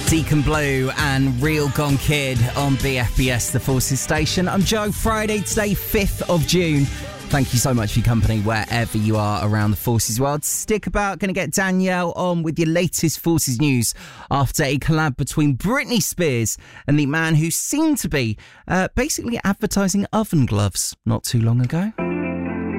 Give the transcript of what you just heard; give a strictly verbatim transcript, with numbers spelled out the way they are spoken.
Deacon Blue and Real Gone Kid on B F B S, the Forces station. I'm Joe. Friday today, fifth of June. Thank you so much for your company wherever you are around the Forces world. Stick about. Going to get Danielle on with your latest Forces news after a collab between Britney Spears and the man who seemed to be uh, basically advertising oven gloves not too long ago.